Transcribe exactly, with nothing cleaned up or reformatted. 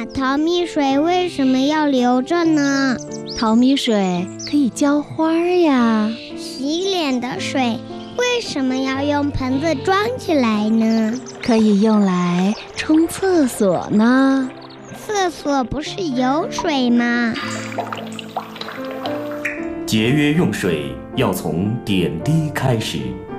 淘米水为什么要留着呢？ 淘米水可以浇花呀。 洗脸的水为什么要用盆子装起来呢？ 可以用来冲厕所呢。 厕所不是有水吗？ 节约用水要从点滴开始。